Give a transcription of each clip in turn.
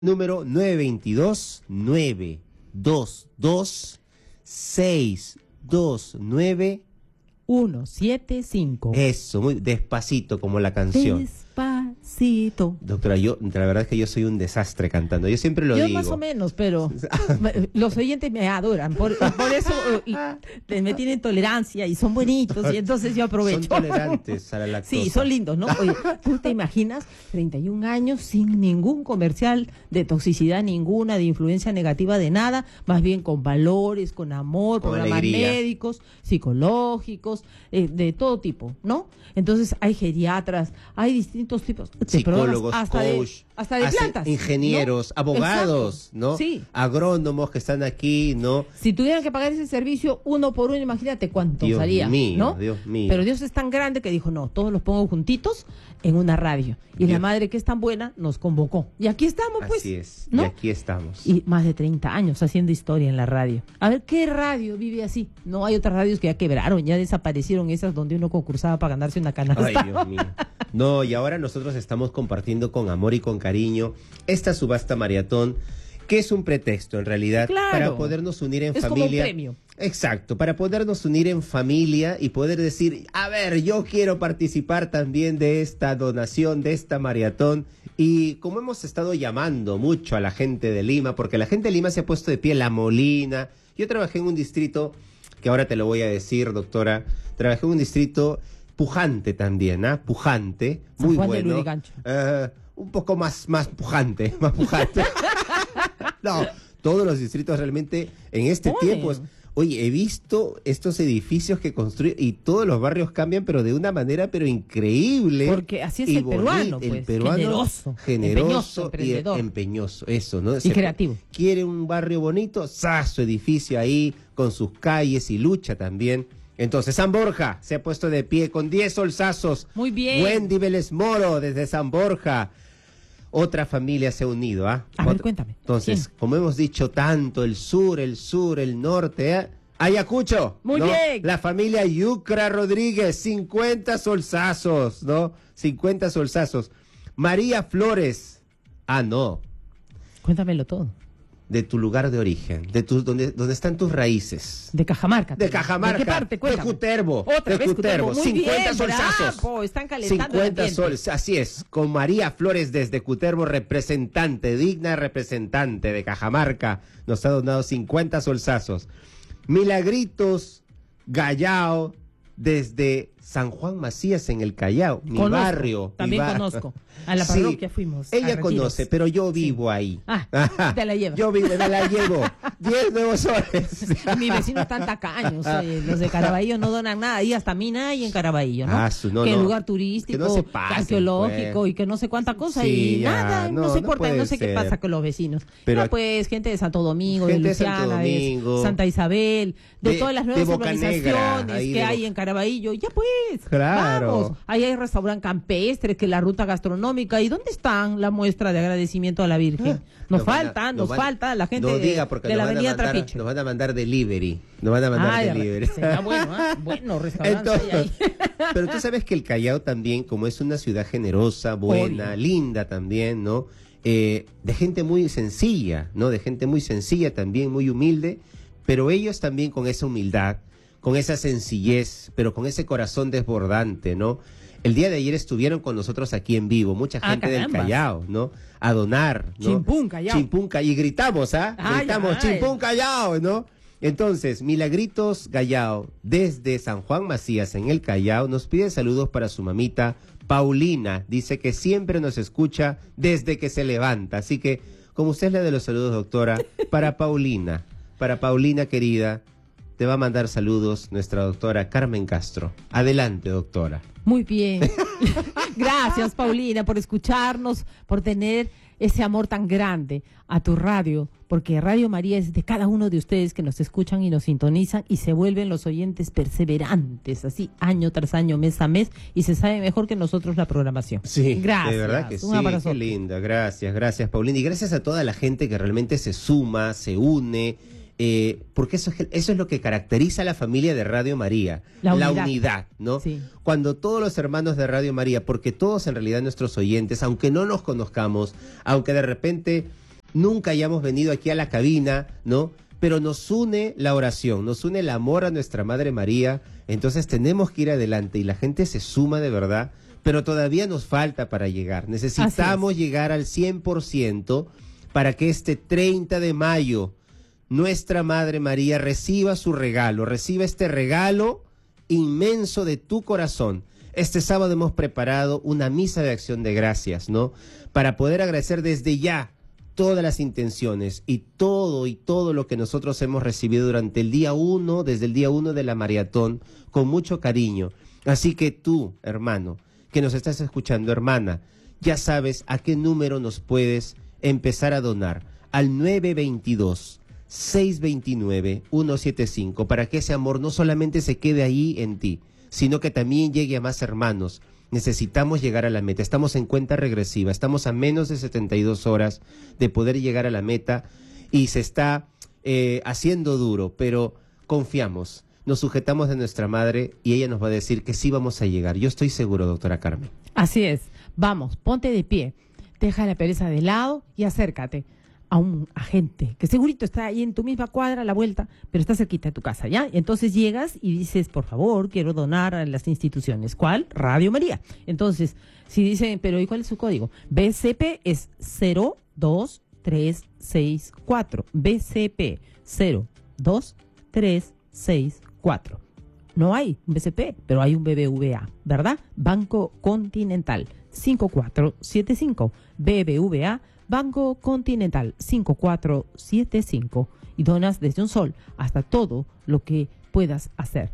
número 922-922-629. 175. Eso, muy despacito como la canción. Despacito. Doctora, la verdad es que yo soy un desastre cantando. Yo siempre lo digo. Yo más o menos, pero los oyentes me adoran. Por eso me tienen tolerancia y son bonitos y entonces yo aprovecho. Son tolerantes a la lactosa. Sí, son lindos, ¿no? Oye, ¿tú te imaginas 31 años sin ningún comercial de toxicidad ninguna, de influencia negativa de nada, más bien con valores, con amor, con programas alegría, médicos, psicológicos, de todo tipo, ¿no? Entonces hay geriatras, hay distintos tipos de psicólogos, coach, hasta de plantas, ingenieros, ¿no? abogados, Exacto. ¿no? Sí. Agrónomos que están aquí, ¿no? Si tuvieran que pagar ese servicio uno por uno, imagínate cuánto Dios salía, mío, ¿no? Dios mío. Pero Dios es tan grande que dijo, no, todos los pongo juntitos en una radio. Y la madre que es tan buena nos convocó. Y aquí estamos, pues. Así es, ¿no? y aquí estamos. Y más de 30 años haciendo historia en la radio. A ver, ¿qué radio vive así? No hay otras radios que ya quebraron, ya desaparecieron esas donde uno concursaba para ganarse una canasta. Ay, Dios mío. No, y ahora nosotros estamos compartiendo con amor y con cariño esta subasta maratón, que es un pretexto en realidad, claro, para podernos unir en es familia. Como un premio. Exacto, para podernos unir en familia y poder decir, a ver, yo quiero participar también de esta donación, de esta maratón. Y como hemos estado llamando mucho a la gente de Lima, porque la gente de Lima se ha puesto de pie, La Molina. Yo trabajé en un distrito, que ahora te lo voy a decir, doctora, trabajé en un distrito pujante también, ¿ah? Pujante, muy San Juan de bueno. Lurigancho. Un poco más pujante, más pujante. No, todos los distritos realmente en este tiempo oye, he visto estos edificios que construyen y todos los barrios cambian, pero de una manera increíble. Porque así es el peruano, pues. El peruano generoso y empeñoso, eso, ¿no? Y creativo. Quiere un barrio bonito, su edificio ahí con sus calles y lucha también. Entonces, San Borja se ha puesto de pie con 10 solsazos. Muy bien. Wendy Vélez Moro desde San Borja. Otra familia se ha unido, ¿ah? A ver, cuéntame. Entonces, ¿quién? Como hemos dicho tanto, el sur, el norte, ¿eh? Ayacucho. Muy bien. La familia Yucra Rodríguez, 50 solsazos, ¿no? 50 solsazos. María Flores. No. Cuéntamelo todo. De tu lugar de origen, donde están tus raíces. De Cajamarca. De Cajamarca. ¿De qué parte? Cuéntame. De Cutervo. Otra vez Cutervo. Muy 50 bien, solsazos. Bravo. Están calentando 50 soles, así es. Con María Flores desde Cutervo, representante, digna representante de Cajamarca. Nos ha donado 50 solsazos. Milagritos Gallao desde San Juan Macías en el Callao, mi barrio. También conozco. A la parroquia fuimos. Ella conoce, pero yo vivo ahí. Te la llevas. Yo me la llevo. 10 nuevos soles. Mis vecinos están tacaños. Los de Caraballo no donan nada. Ahí hasta mina hay en Caraballo, ¿no? Que lugar turístico, que no se pasen, arqueológico, pues. Y que no sé cuánta cosa. Sí, y nada, no se portan, no sé qué pasa con los vecinos. Pero pues gente de Santo Domingo, de Luciana, de Santa Isabel, de todas las nuevas urbanizaciones que hay en Caraballo. Ya pues. Claro. Vamos. Ahí hay restaurante campestre, que la ruta gastronómica. ¿Y dónde están la muestra de agradecimiento a la Virgen? Nos falta la gente de la avenida Trapiche. Nos van a mandar delivery. Nos van a mandar delivery. Será bueno, bueno, restaurante ahí. Pero tú sabes que el Callao también, como es una ciudad generosa, buena, linda también, ¿no? De gente muy sencilla, ¿no? De gente muy sencilla también, muy humilde, pero ellos también con esa humildad, con esa sencillez, pero con ese corazón desbordante, ¿no? El día de ayer estuvieron con nosotros aquí en vivo, mucha gente del Callao, ¿no? A donar, ¿no? Chimpún Callao. Y gritamos, gritamos, Chimpún Callao, ¿no? Entonces, Milagritos Gallao, desde San Juan Macías en el Callao, nos pide saludos para su mamita Paulina. Dice que siempre nos escucha desde que se levanta. Así que, como usted es la de los saludos, doctora, para Paulina querida, te va a mandar saludos nuestra doctora Carmen Castro. Adelante, doctora. Muy bien. Gracias, Paulina, por escucharnos, por tener ese amor tan grande a tu radio, porque Radio María es de cada uno de ustedes que nos escuchan y nos sintonizan y se vuelven los oyentes perseverantes, así año tras año, mes a mes, y se sabe mejor que nosotros la programación. Sí, gracias. De verdad que un abrazo. Qué linda, gracias, Paulina, y gracias a toda la gente que realmente se suma, se une, porque eso es lo que caracteriza a la familia de Radio María, la unidad, ¿no? Sí. Cuando todos los hermanos de Radio María, porque todos en realidad nuestros oyentes, aunque no nos conozcamos, aunque de repente nunca hayamos venido aquí a la cabina, ¿no? Pero nos une la oración, nos une el amor a nuestra Madre María, entonces tenemos que ir adelante y la gente se suma de verdad, pero todavía nos falta para llegar. Necesitamos llegar al 100% para que este 30 de mayo nuestra Madre María reciba su regalo, reciba este regalo inmenso de tu corazón. Este sábado hemos preparado una misa de acción de gracias, ¿no? Para poder agradecer desde ya todas las intenciones y todo lo que nosotros hemos recibido durante el día 1, desde el día 1 de la maratón, con mucho cariño. Así que tú, hermano, que nos estás escuchando, hermana, ya sabes a qué número nos puedes empezar a donar, al 922-629-175, para que ese amor no solamente se quede ahí en ti, sino que también llegue a más hermanos. Necesitamos llegar a la meta, estamos en cuenta regresiva, estamos a menos de 72 horas de poder llegar a la meta y se está haciendo duro, pero confiamos, nos sujetamos de nuestra madre y ella nos va a decir que sí vamos a llegar. Yo estoy seguro, doctora Carmen. Así es, vamos, ponte de pie, deja la pereza de lado y acércate a un agente que segurito está ahí en tu misma cuadra a la vuelta, pero está cerquita de tu casa, ¿ya? Y entonces llegas y dices, por favor, quiero donar a las instituciones. ¿Cuál? Radio María. Entonces, si dicen, pero ¿y cuál es su código? BCP es 02364. BCP 02364. No hay un BCP, pero hay un BBVA, ¿verdad? Banco Continental 5475. BBVA Banco Continental 5475 y donas desde $1 hasta todo lo que puedas hacer.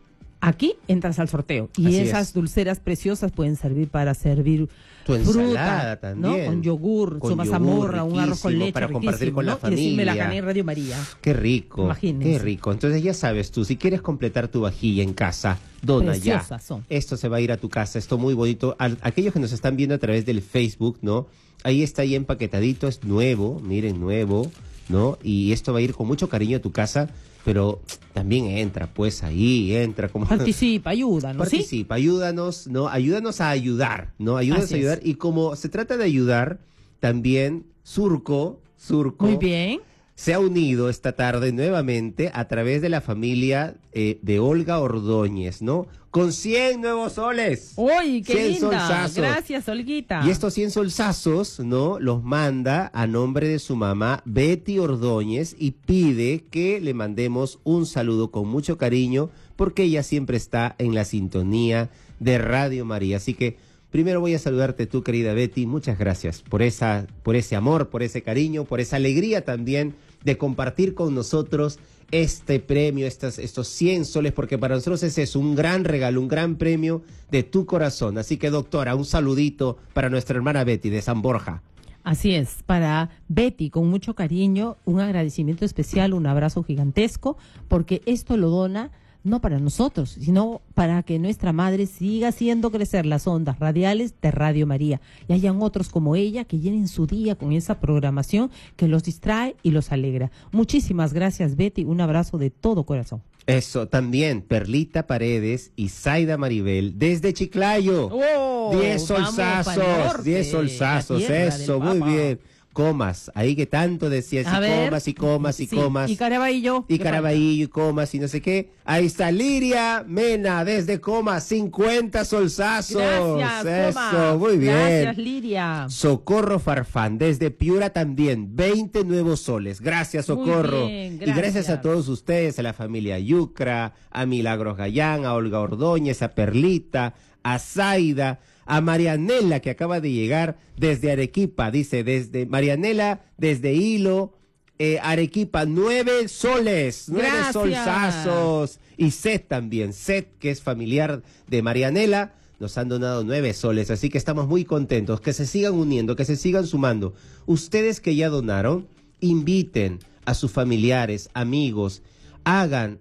Aquí entras al sorteo y Así esas es. dulceras preciosas pueden servir para servir Tu ensalada fruta, también. ¿no? Con yogur, Con su mazamorra, yogur, un arroz con riquísimo, leche, para compartir riquísimo, con la ¿no? Y decirme la familia. gané en Radio María. Qué rico, Imagínense. qué rico. Entonces ya sabes tú, si quieres completar tu vajilla en casa, dona ya. Preciosas son. Esto se va a ir a tu casa, esto muy bonito. Aquellos que nos están viendo a través del Facebook, ¿no? Ahí está ahí empaquetadito, es nuevo, miren, nuevo, ¿no? Y esto va a ir con mucho cariño a tu casa, pero también entra, pues ahí, entra como... Participa, ayúdanos, ¿sí? Participa, ayúdanos, ¿no? Ayúdanos a ayudar, ¿no? Ayúdanos Así a ayudar. es. Y como se trata de ayudar, también Surco, Muy bien. se ha unido esta tarde nuevamente a través de la familia de Olga Ordóñez, ¿no? Con 100 nuevos soles. ¡Uy, qué 100 linda! solsazos. Gracias, Olguita. Y estos 100 solsazos, ¿no? Los manda a nombre de su mamá, Betty Ordóñez, y pide que le mandemos un saludo con mucho cariño, porque ella siempre está en la sintonía de Radio María. Así que primero voy a saludarte tú, querida Betty. Muchas gracias por ese amor, por ese cariño, por esa alegría también de compartir con nosotros este premio, estos 100 soles, porque para nosotros ese es un gran regalo, un gran premio de tu corazón. Así que, doctora, un saludito para nuestra hermana Betty de San Borja. Así es, para Betty, con mucho cariño, un agradecimiento especial, un abrazo gigantesco, porque esto lo dona no para nosotros, sino para que nuestra madre siga haciendo crecer las ondas radiales de Radio María y hayan otros como ella que llenen su día con esa programación que los distrae y los alegra. Muchísimas gracias, Betty, un abrazo de todo corazón. Eso, también Perlita Paredes y Zaida Maribel desde Chiclayo. ¡Oh! 10 Vamos pa'l solsazos, norte, 10 solsazos, la tierra eso, del muy Papa. bien. Comas, ahí que tanto decías, A y ver. comas, y comas, y Sí, comas. Y Caraballo. Y ¿qué Caraballo, y comas, y no sé qué. Ahí está Liria Mena, desde Comas, 50 solsazos. Gracias, Eso, Coma. muy bien. Gracias, Liria. Socorro Farfán, desde Piura también, 20 nuevos soles. Gracias, Muy Socorro. bien, Y gracias gracias. a todos ustedes, a la familia Yucra, a Milagros Gallán, a Olga Ordóñez, a Perlita, a Zaida, a Marianela, que acaba de llegar desde Arequipa, dice, desde Marianela, desde Hilo, Arequipa, 9 soles, 9 Gracias. solsazos. Y Seth también, Seth, que es familiar de Marianela, nos han donado 9 soles, así que estamos muy contentos, que se sigan uniendo, que se sigan sumando. Ustedes que ya donaron, inviten a sus familiares, amigos, hagan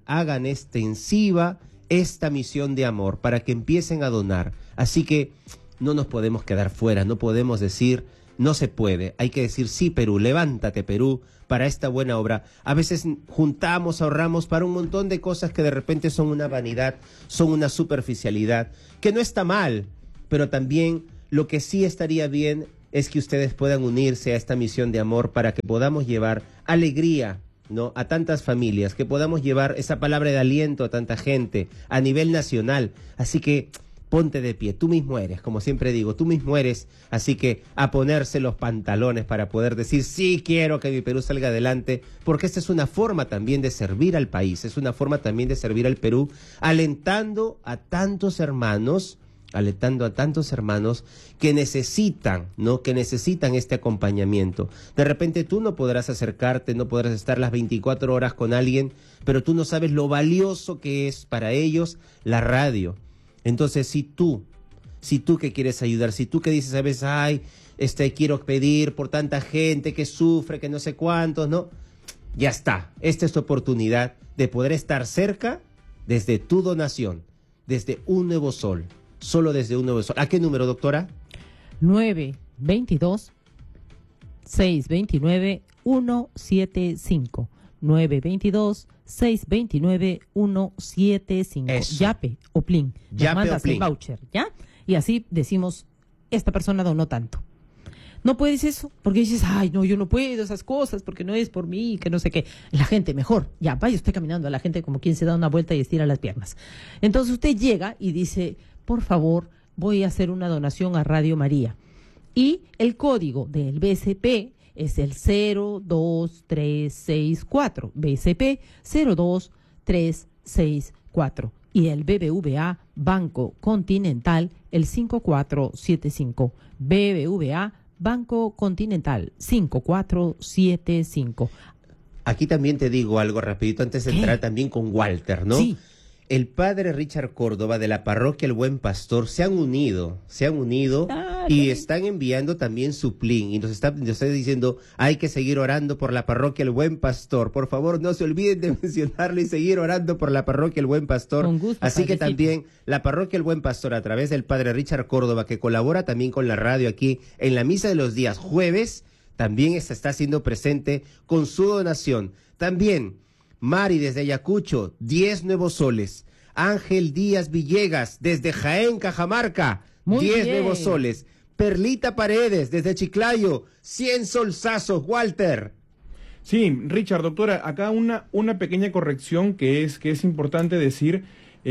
extensiva esta misión de amor para que empiecen a donar. Así que no nos podemos quedar fuera, no podemos decir no se puede, hay que decir sí, Perú, levántate, Perú, para esta buena obra. A veces juntamos, ahorramos para un montón de cosas que de repente son una vanidad, son una superficialidad, que no está mal, pero también lo que sí estaría bien es que ustedes puedan unirse a esta misión de amor para que podamos llevar alegría, ¿no?, a tantas familias, que podamos llevar esa palabra de aliento a tanta gente a nivel nacional. Así que ponte de pie, tú mismo eres, como siempre digo, tú mismo eres, así que a ponerse los pantalones para poder decir, sí quiero que mi Perú salga adelante, porque esta es una forma también de servir al país, es una forma también de servir al Perú, alentando a tantos hermanos que necesitan, ¿no?, que necesitan este acompañamiento. De repente tú no podrás acercarte, no podrás estar las 24 horas con alguien, pero tú no sabes lo valioso que es para ellos la radio. Entonces, si tú que quieres ayudar, si tú que dices a veces, ay, quiero pedir por tanta gente que sufre, que no sé cuántos, ¿no? Ya está. Esta es tu oportunidad de poder estar cerca desde tu donación, desde Un Nuevo Sol, solo desde Un Nuevo Sol. ¿A qué número, doctora? 922-629-175. 922-629-175. Yape o Plin. Nos mandas el voucher, ¿ya? Y así decimos, esta persona donó tanto. No puedes eso, porque dices, ay, no, yo no puedo esas cosas, porque no es por mí, que no sé qué. La gente, mejor, ya, vaya usted caminando a la gente como quien se da una vuelta y estira las piernas. Entonces usted llega y dice, por favor, voy a hacer una donación a Radio María. Y el código del BCP es el 02364, BCP 02364. Y el BBVA Banco Continental el 5475. BBVA Banco Continental 5475. Aquí también te digo algo rapidito antes de entrar también con Walter, ¿no? Sí. El padre Richard Córdoba de la parroquia El Buen Pastor se han unido y están enviando también su plin y nos está diciendo, hay que seguir orando por la parroquia El Buen Pastor. Por favor, no se olviden de mencionarlo y seguir orando por la parroquia El Buen Pastor. Con gusto, así que padrecito. también la parroquia El Buen Pastor, a través del padre Richard Córdoba, que colabora también con la radio aquí en la misa de los días jueves, también se está haciendo presente con su donación. También Mari desde Ayacucho, 10 nuevos soles. Ángel Díaz Villegas desde Jaén, Cajamarca, 10 nuevos soles. Perlita Paredes desde Chiclayo, 100 solsazos, Walter. Sí, Richard, doctora, acá una pequeña corrección que es importante decir,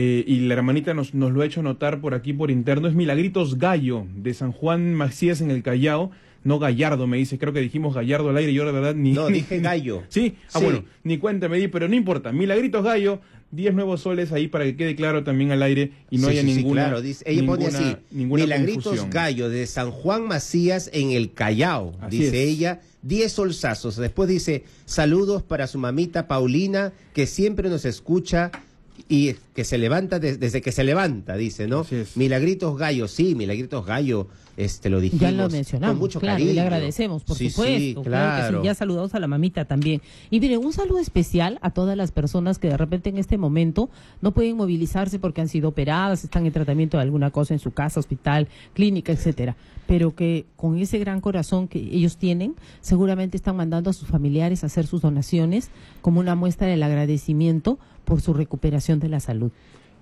y la hermanita nos lo ha hecho notar por aquí por interno, es Milagritos Gallo, de San Juan Macías en el Callao. No Gallardo, me dice, creo que dijimos Gallardo al aire y yo la verdad ni... No, dije Gallo. ¿Sí? Bueno, ni cuenta me di, pero no importa. Milagritos Gallo, 10 nuevos soles ahí para que quede claro también al aire y no haya ninguna... Claro, dice, ella pone así, Milagritos confusión. Gallo de San Juan Macías en el Callao, Así dice es. ella, 10 solsazos. Después dice, saludos para su mamita Paulina, que siempre nos escucha y que se levanta desde que se levanta, dice, ¿no? Así es. Milagritos Gallo, sí, Milagritos Gallo, lo dijimos. Ya lo mencionamos, con mucho claro, cariño. y le agradecemos, por supuesto. Sí, Claro que sí. Ya saludados a la mamita también. Y mire, un saludo especial a todas las personas que de repente en este momento no pueden movilizarse porque han sido operadas, están en tratamiento de alguna cosa en su casa, hospital, clínica, etcétera, pero que con ese gran corazón que ellos tienen, seguramente están mandando a sus familiares a hacer sus donaciones como una muestra del agradecimiento por su recuperación de la salud.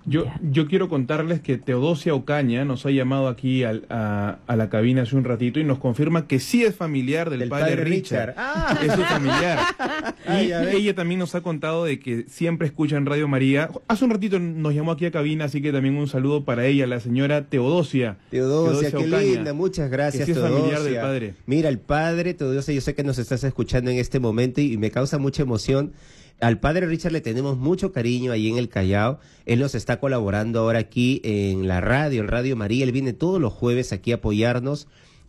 Yo quiero contarles que Teodosia Ocaña nos ha llamado aquí a la cabina hace un ratito y nos confirma que sí es familiar del padre Richard. Ah. Es su familiar. Ay, a ver. Ella también nos ha contado de que siempre escucha en Radio María. Hace un ratito nos llamó aquí a cabina, así que también un saludo para ella, la señora Teodosia. Teodosia, qué Ocaña, linda, muchas gracias, que sí es Teodosia. familiar del padre. Mira, el padre, Teodosia, yo sé que nos estás escuchando en este momento y me causa mucha emoción. Al padre Richard le tenemos mucho cariño ahí en el Callao. Él nos está colaborando ahora aquí en la radio, en Radio María. Él viene todos los jueves aquí a apoyarnos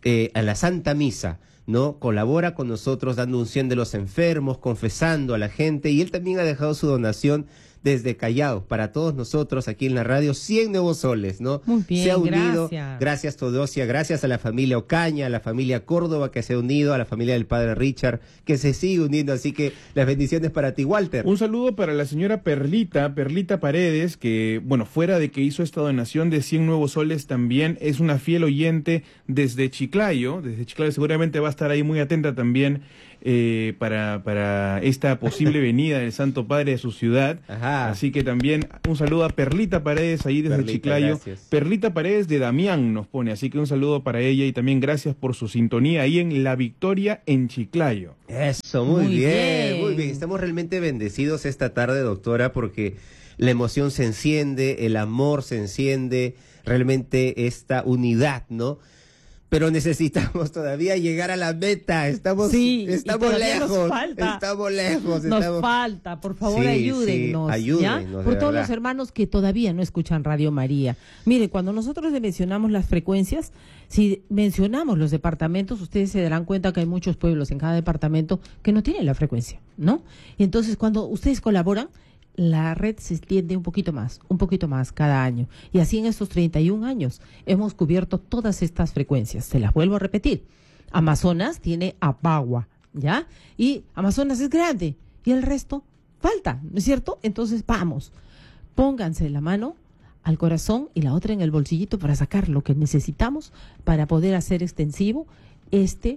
a la Santa Misa, ¿no? Colabora con nosotros dando unción de los enfermos, confesando a la gente. Y él también ha dejado su donación desde Callao para todos nosotros aquí en la radio, 100 nuevos soles, ¿no? Muy bien, se ha unido, gracias Teodosia, gracias a la familia Ocaña, a la familia Córdoba que se ha unido, a la familia del padre Richard que se sigue uniendo, así que las bendiciones para ti, Walter. Un saludo para la señora Perlita Paredes, que, bueno, fuera de que hizo esta donación de 100 nuevos soles, también es una fiel oyente desde Chiclayo seguramente va a estar ahí muy atenta también para esta posible venida del Santo Padre de su ciudad. Ajá. Así que también un saludo a Perlita Paredes ahí desde Perlita, Chiclayo. gracias. Perlita Paredes de Damián nos pone, así que un saludo para ella y también gracias por su sintonía ahí en La Victoria en Chiclayo. Eso, muy Muy bien, bien. muy bien. Estamos realmente bendecidos esta tarde, doctora, porque la emoción se enciende, el amor se enciende, realmente esta unidad, ¿no? Pero necesitamos todavía llegar a la meta. Estamos Sí, y lejos. todavía nos falta. Estamos lejos. Nos falta, por favor, Sí, ayúdennos. sí, ayúdennos, ¿ya? de Por todos verdad. los hermanos que todavía no escuchan Radio María. Mire, cuando nosotros le mencionamos las frecuencias, si mencionamos los departamentos, ustedes se darán cuenta que hay muchos pueblos en cada departamento que no tienen la frecuencia, ¿no? Y entonces cuando ustedes colaboran, la red se extiende un poquito más cada año. Y así en estos 31 años hemos cubierto todas estas frecuencias. Se las vuelvo a repetir. Amazonas tiene Apagua, ¿ya? Y Amazonas es grande y el resto falta, ¿no es cierto? Entonces vamos, pónganse la mano al corazón y la otra en el bolsillito para sacar lo que necesitamos para poder hacer extensivo este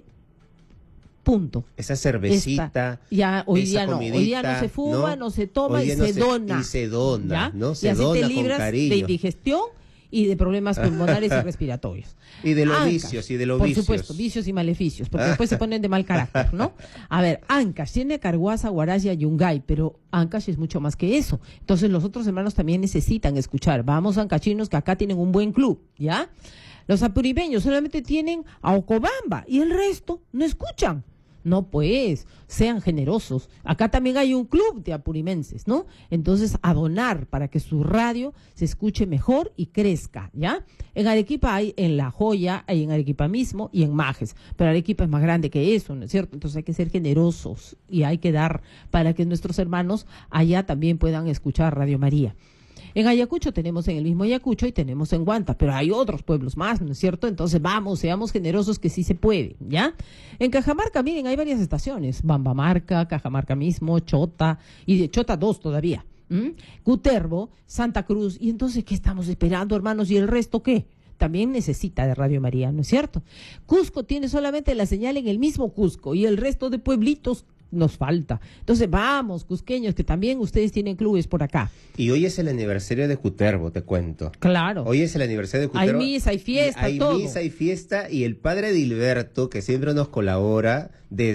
punto. Esa cervecita. Ya hoy esa día no, comidita, hoy día no se fuma, no se toma Hoy y día no se dona. Y se dona, ¿ya? ¿no? Y Se así dona te con libras cariño. de indigestión y de problemas pulmonares y respiratorios. Y de los Ancash, vicios, y de los por vicios. supuesto, vicios y maleficios, porque después se ponen de mal carácter, ¿no? A ver, Ancash tiene Carhuaza, Guaraya, Yungay, pero Ancash es mucho más que eso. Entonces los otros hermanos también necesitan escuchar. Vamos, ancachinos, que acá tienen un buen club, ¿ya? Los apuribeños solamente tienen a Ocobamba y el resto no escuchan. No, pues, sean generosos. Acá también hay un club de apurimenses, ¿no? Entonces, a donar para que su radio se escuche mejor y crezca, ¿ya? En Arequipa hay en La Joya, hay en Arequipa mismo y en Majes, pero Arequipa es más grande que eso, ¿no es cierto? Entonces hay que ser generosos y hay que dar para que nuestros hermanos allá también puedan escuchar Radio María. En Ayacucho tenemos en el mismo Ayacucho y tenemos en Huanta, pero hay otros pueblos más, ¿no es cierto? Entonces vamos, seamos generosos que sí se puede, ¿ya? En Cajamarca, miren, hay varias estaciones, Bambamarca, Cajamarca mismo, Chota, y de Chota 2 todavía, Cutervo, Santa Cruz, y entonces, ¿qué estamos esperando, hermanos? ¿Y el resto qué? También necesita de Radio María, ¿no es cierto? Cusco tiene solamente la señal en el mismo Cusco y el resto de pueblitos nos falta. Entonces vamos, cusqueños, que también ustedes tienen clubes por acá. Y hoy es el aniversario de Cutervo, te cuento. Claro. Hoy es el aniversario de Hay Cutervo. misa, hay fiesta, hay todo. misa, hay fiesta, y el padre Dilberto, que siempre nos colabora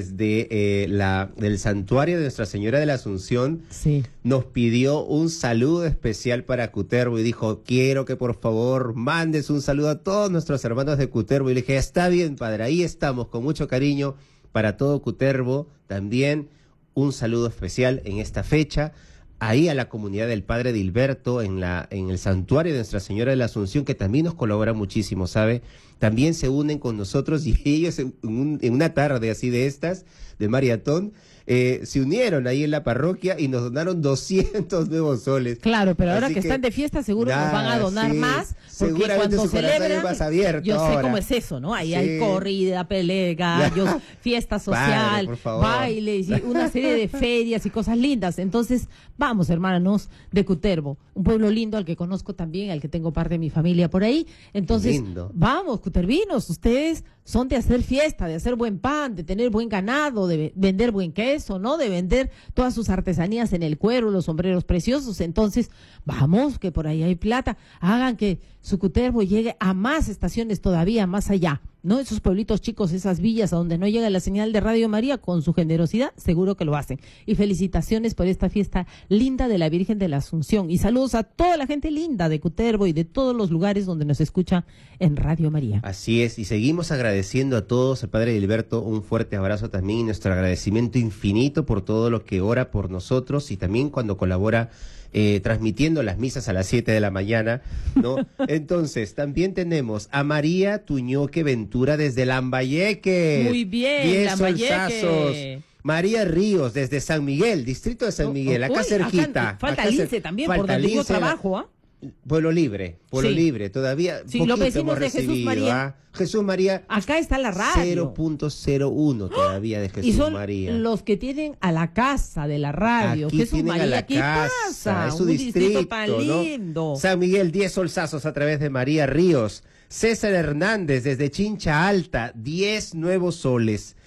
desde del santuario de Nuestra Señora de la Asunción, Sí. nos pidió un saludo especial para Cutervo y dijo, quiero que por favor mandes un saludo a todos nuestros hermanos de Cutervo. Y le dije, está bien, padre, ahí estamos, con mucho cariño para todo Cutervo. También un saludo especial en esta fecha, ahí a la comunidad del padre Dilberto en el santuario de Nuestra Señora de la Asunción, que también nos colabora muchísimo, ¿sabe? También se unen con nosotros y ellos en una tarde así de estas, de maratón, se unieron ahí en la parroquia y nos donaron 200 nuevos soles. Claro, pero ahora Así que están de fiesta seguro nos van a donar sí, más, porque seguramente cuando su corazón celebran, es más abierto yo sé ahora. cómo es eso, ¿no? Ahí Sí. hay corrida, pelea, gallos, fiesta social, Padre, por favor. bailes y una serie de ferias y cosas lindas. Entonces, vamos, hermanos de Cutervo, un pueblo lindo al que conozco también, al que tengo parte de mi familia por ahí. Entonces, Lindo. vamos, cutervinos, ustedes son de hacer fiesta, de hacer buen pan, de tener buen ganado, de vender buen queso, ¿no? De vender todas sus artesanías en el cuero, los sombreros preciosos. Entonces, vamos, que por ahí hay plata. Hagan que su Cutervo llegue a más estaciones todavía, más allá, ¿no? Esos pueblitos chicos, esas villas a donde no llega la señal de Radio María, con su generosidad, seguro que lo hacen. Y felicitaciones por esta fiesta linda de la Virgen de la Asunción. Y saludos a toda la gente linda de Cutervo y de todos los lugares donde nos escucha en Radio María. Así es, y seguimos agradeciendo a todos. El padre Gilberto, un fuerte abrazo también y nuestro agradecimiento infinito por todo lo que ora por nosotros y también cuando colabora transmitiendo las misas a las 7 de la mañana, ¿no? Entonces, también tenemos a María Tuñoque Ventura desde Lambayeque. Muy bien, 10 Lambayeque. solsazos. María Ríos desde San Miguel, distrito de San Miguel, acá Uy, cerquita. falta acá Lince también, por falta donde yo Lince, trabajo, ¿ah? Pueblo Libre, Sí. todavía Sí, poquito los vecinos hemos de Jesús recibido, María. ¿ah? Jesús María, Acá está la radio. 0.01 todavía de Jesús Y son María. los que tienen a la casa de la radio. Aquí Jesús tienen María, a la ¿qué casa, pasa? es su Un distrito tan ¿no? lindo. San Miguel, 10 solsazos a través de María Ríos. César Hernández desde Chincha Alta, 10 nuevos soles.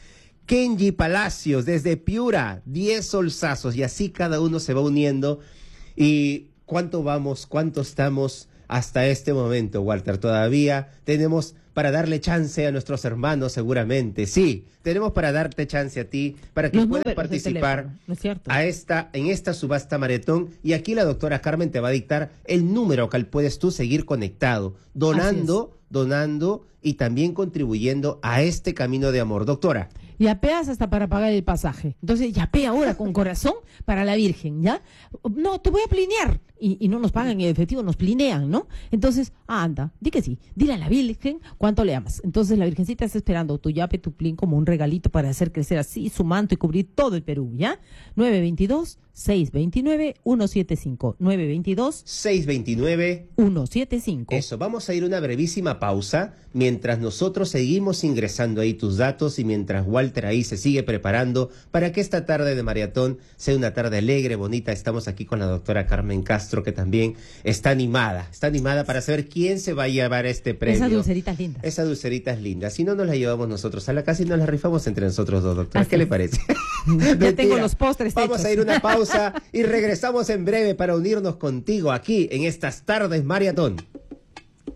Kenji Palacios desde Piura, 10 solsazos, y así cada uno se va uniendo. ¿Y cuánto estamos hasta este momento, Walter? Todavía tenemos para darle chance a nuestros hermanos, seguramente. Sí, tenemos para darte chance a ti, para que puedas participar ¿no es cierto? en esta subasta maratón. Y aquí la doctora Carmen te va a dictar el número al puedes tú seguir conectado, donando y también contribuyendo a este camino de amor. Doctora. Yapeas hasta para pagar el pasaje. Entonces, yapea ahora con corazón para la Virgen, ¿ya? No, te voy a plinear. Y no nos pagan en efectivo, nos plinean, ¿no? Entonces, anda, di que sí. Dile a la Virgen cuánto le amas. Entonces, la Virgencita está esperando tu yape, tu plin como un regalito para hacer crecer así su manto y cubrir todo el Perú, ¿ya? 922-629-175. 922-629-175. Eso, vamos a ir a una brevísima pausa mientras nosotros seguimos ingresando ahí tus datos y mientras Walter ahí se sigue preparando para que esta tarde de maratón sea una tarde alegre, bonita. Estamos aquí con la doctora Carmen Castro, que también está animada para saber quién se va a llevar este premio. Esas dulceritas lindas. Esas dulceritas lindas. Si no, nos las llevamos nosotros a la casa y nos las rifamos entre nosotros dos, doctora. ¿Qué le parece? Ya tengo los postres Vamos hechos. a ir a una pausa y regresamos en breve para unirnos contigo aquí en estas tardes maratón.